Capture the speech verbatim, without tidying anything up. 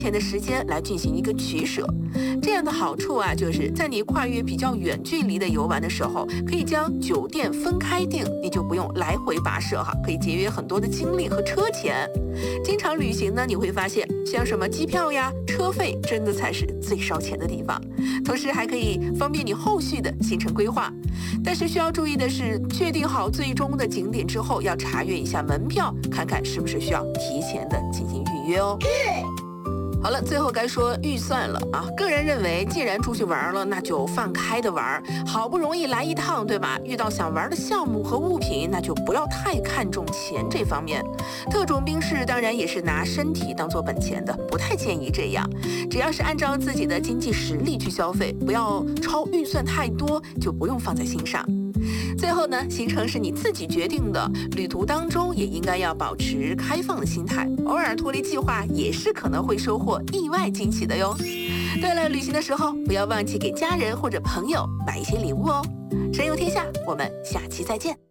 钱的时间来进行一个取舍。这样的好处啊，就是在你跨越比较远距离的游玩的时候，可以将酒店分开订，你就不用来回跋涉哈，可以节约很多的精力和车钱。经常旅行呢，你会发现像什么机票呀、车费，真的才是最烧钱的地方。同时还可以方便你后续的行程规划。但是需要注意的是，确定好最终的景点之后，要查阅一下门票，看看是不是需要提前的进行预约哦。好了，最后该说预算了啊。个人认为，既然出去玩了，那就放开的玩。好不容易来一趟，对吧？遇到想玩的项目和物品，那就不要太看重钱这方面。特种兵式当然也是拿身体当做本钱的，不太建议这样。只要是按照自己的经济实力去消费，不要超预算太多，就不用放在心上。最后呢，行程是你自己决定的，旅途当中也应该要保持开放的心态，偶尔脱离计划也是可能会收获意外惊喜的哟。对了，旅行的时候不要忘记给家人或者朋友买一些礼物哦。神游天下，我们下期再见。